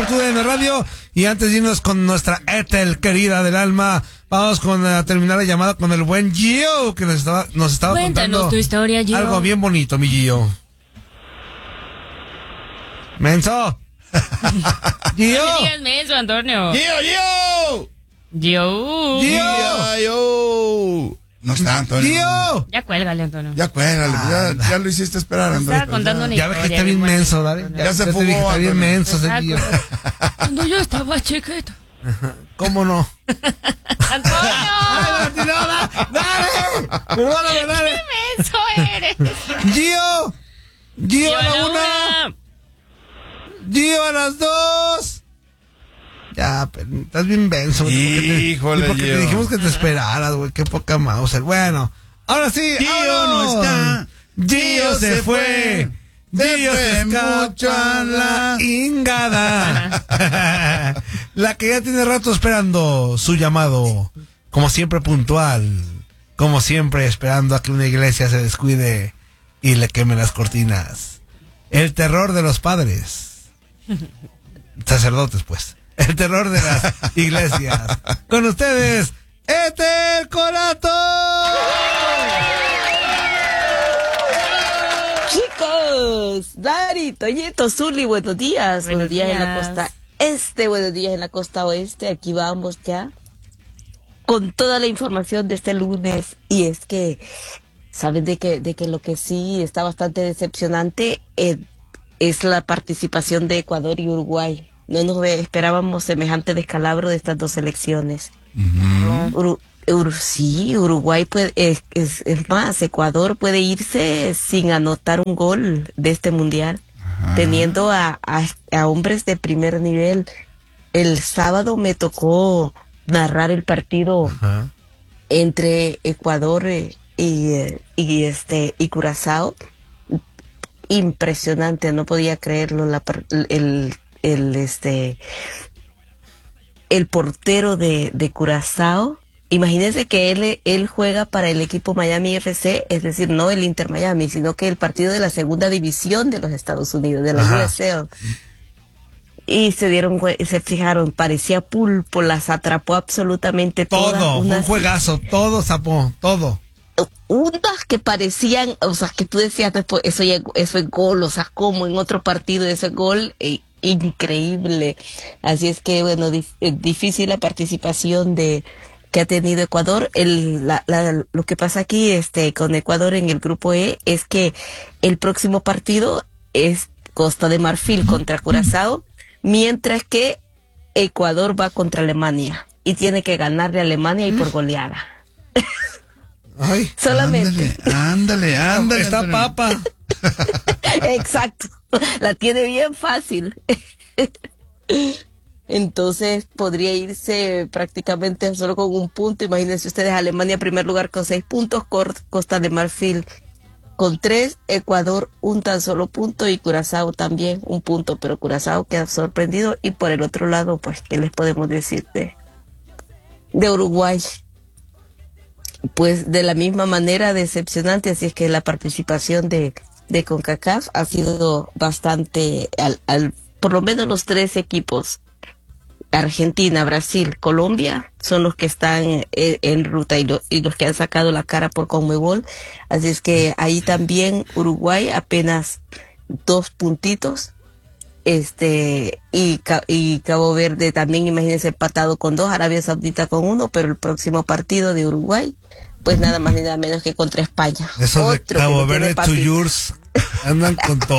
TUDN Radio. Y antes de irnos con nuestra Ethel querida del alma, vamos a terminar la llamada con el buen Gio, que nos estaba Cuéntanos contando tu historia, Gio. algo bien bonito, mi Gio. ¡Menso! ¡Gio! No me digas menso, Antonio. ¡Gio! ¡Gio! No está, Antonio. ¡Gio! Ya cuélgale, Antonio. Ya cuélgale, ya lo hiciste esperar, Antonio. Estaba contando una Ya ves que historia está bien buena, menso, ¿vale? Antonio. Ya se te fugó, dije, está bien Antonio. menso ese Exacto. Gio. Cuando yo estaba chiquito. ¿Cómo no? ¡Antonio! ¡Ay, Martinola! ¡Dale! ¡Perdóname, dale! ¡Qué menso eres! ¡Gio! ¡Gio a la una! ¡Gio a las dos! Ya, pero estás bien menso, güey. Híjole, porque te Gio. dijimos que te esperaras, güey. Qué poca Mauser. Bueno, ahora sí. Gio no ¡vámonos! está. Gio se fue. Gio se mucho escapa a la ingada. La que ya tiene rato esperando su llamado. Como siempre puntual. Como siempre esperando a que una iglesia se descuide y le queme las cortinas. El terror de los padres. Sacerdotes, pues. El terror de las iglesias. Con ustedes, Ethel Corato. Chicos, Dari, Toñito, Zuli, buenos días. Buenos días en la costa este, buenos días en la costa oeste. Aquí vamos ya con toda la información de este lunes. Y es que, ¿saben de que lo que sí está bastante decepcionante es la participación de Ecuador y Uruguay? No nos esperábamos semejante descalabro de estas dos selecciones. Sí, Uruguay puede, es más, Ecuador puede irse sin anotar un gol de este mundial, teniendo a hombres de primer nivel. El sábado me tocó narrar el partido entre Ecuador y Curazao. Impresionante, no podía creerlo. El portero de Curazao, imagínense que él juega para el equipo Miami FC, es decir, no el Inter Miami, sino que el partido de la segunda división de los Estados Unidos, de la USL. Y se fijaron, parecía pulpo, las atrapó absolutamente todas. Todo, un juegazo, todo sapó, todo. Unas que parecían, o sea, que tú decías después, eso es gol, o sea, como en otro partido eso es gol, increíble. Así es que, bueno, difícil la participación que ha tenido Ecuador. Lo que pasa aquí, con Ecuador en el grupo E, es que el próximo partido es Costa de Marfil contra Curazao, mientras que Ecuador va contra Alemania y tiene que ganarle a Alemania y por goleada. Ay, solamente. Ándale. Está papa. Exacto, la tiene bien fácil. Entonces podría irse prácticamente solo con un punto. Imagínense ustedes, Alemania en primer lugar con 6 puntos, Costa de Marfil con 3, Ecuador un tan solo punto y Curazao también un punto, pero Curazao queda sorprendido. Y por el otro lado, pues, ¿qué les podemos decir de Uruguay? Pues de la misma manera decepcionante. Así es que la participación de CONCACAF ha sido bastante, por lo menos los 3 equipos, Argentina, Brasil, Colombia, son los que están en ruta y los que han sacado la cara por Conmebol. Así es que ahí también Uruguay apenas 2 puntitos. Y Cabo Verde también, imagínense, empatado con 2, Arabia Saudita con 1, pero el próximo partido de Uruguay, pues nada más ni nada menos que contra España. Eso de Cabo Verde to yours, andan con todo.